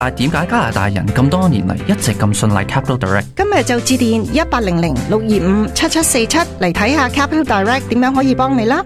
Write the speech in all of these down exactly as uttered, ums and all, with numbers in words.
但係點解加拿大人咁多年嚟一直咁信賴 Capital Direct？ 今日就致電一八零零六二五七七四七嚟睇下 Capital Direct 點樣可以幫你啦。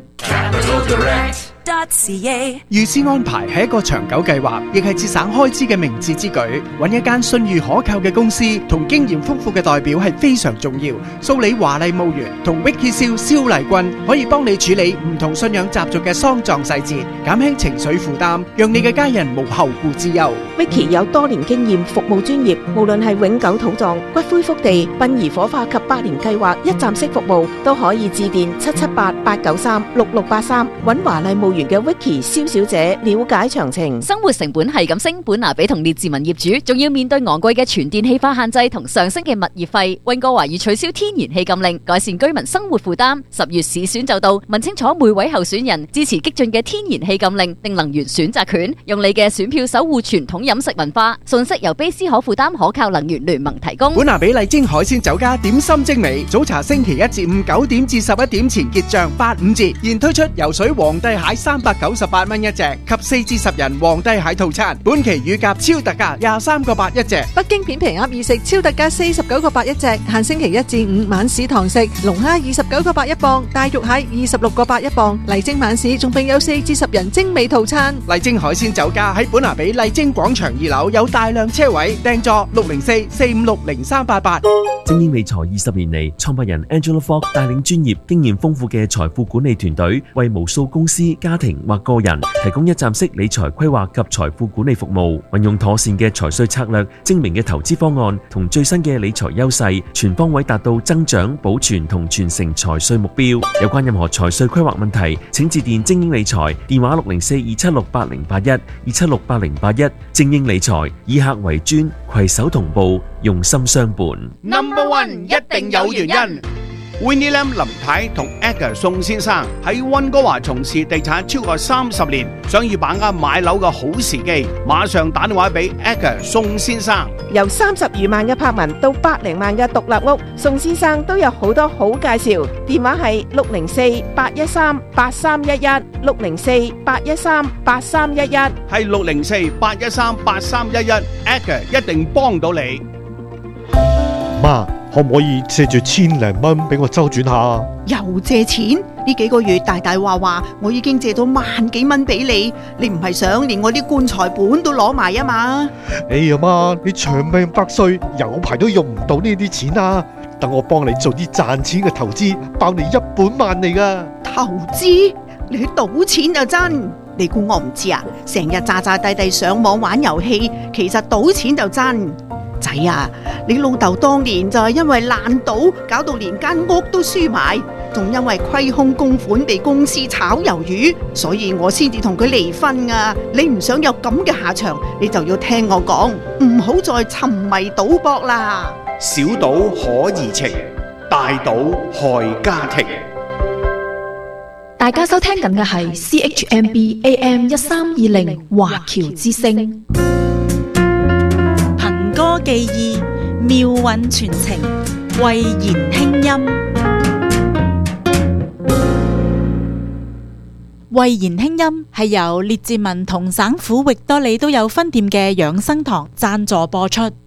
預先安排係一個長久計劃，亦係節省開支嘅明智之舉。揾一間信譽可靠嘅公司同經驗豐富嘅代表係非常重要。蘇里華麗墓園同 Vicky 蕭蕭麗君可以幫你處理唔同信仰習俗嘅喪葬細節，減輕情緒負擔，讓你嘅家人無後顧之憂。 Vicky 有多年經驗，服務專業，無論係永久土葬、骨灰福地、殯儀火化及百年計劃一站式服務，都可以致電七七八八九三六六八三，揾華麗墓園嘅 Vicky 蕭小姐了解詳情。 生活成本係咁升，本拿比同列治文業主仲要面對昂貴嘅全電氣化限制同上升嘅物業費。溫哥華已取消天然氣禁令，改善居民生活負擔。十月市選就到，問清楚每位候選人支持激進嘅天然氣禁令定能源選擇權，用你嘅選票守護傳統飲食文化。信息由卑斯可負擔可靠能源聯盟提供。 本拿比麗晶海鮮酒家點心精美，早茶星期一至五九點至十一點前結賬八五折，現推出游水皇帝蟹三百九十八蚊一隻及四至十人皇帝蟹套餐，本期乳鴿超特價廿三個八一隻。 北京片皮鴨意食超特價四十九個八一隻，限星期一至五晚市堂食。龍蝦二十九個八一磅，大肉蟹二十六個八一磅。麗晶晚市仲並有四至十人精美套餐。 麗晶海鮮酒家喺本拿比麗晶廣場二樓有大量車位，訂座六零四四五六零三八八。 精英理財二十年嚟，創辦人 Angela Fogg 帶領專業、經驗豐富嘅財富管理團隊，為無數公司、家庭或個人提供一站式理財規劃及財富管理服務。運用妥善嘅財稅策略、精明嘅投資方案同最新嘅理財優勢，全方位達到增長、保存同傳承財稅目標。有關任何財稅規劃問題，請致電精英理財，電話六零四二七六八零八一二七六八零八一。精英理財以客為尊，攜手同步，用心相伴。 Number one 一定有原因。Winnie Lam 林太同 Edgar 宋先生喺溫哥華從事地產超過三十年，想要把握買樓嘅好時機，馬上打電話俾 Edgar 宋先生。 由三十餘萬嘅柏文到百零萬嘅獨立屋，宋先生都有好多好介紹。電話係六零四八一三八三一一，六零四八一三八三一一， 係六零四八一三八三一一 ，Edgar 一定幫到你。 媽，可唔可以借住千零蚊俾我周轉下？ 又借錢？呢幾個月大大話話，我已經借咗萬幾蚊俾你，你唔係想連我啲棺材本都攞埋啊嘛？ 哎呀媽，你長命百歲，有排都用唔到呢啲錢啊！等我幫你做啲賺錢嘅投資，包你一本萬利噶。 投資？你去賭錢就真？你估我唔知啊？成日詐詐諦諦上網玩遊戲，其實賭錢就真。仔啊，你老豆當年就係因為爛賭，搞到連間屋都輸埋，仲因為虧空公款被公司炒魷魚，所以我先至同佢離婚啊！你唔想有咁嘅下場，你就要聽我講，唔好再沉迷賭博啦。 小賭可怡情，大賭害家庭。 大家收聽緊嘅係 C H M B A M 一三二零華僑之聲。 歌記憶，妙韻傳情，慧言輕音。慧言輕音係由列治文同省府域多利都有分店嘅養生堂贊助播出。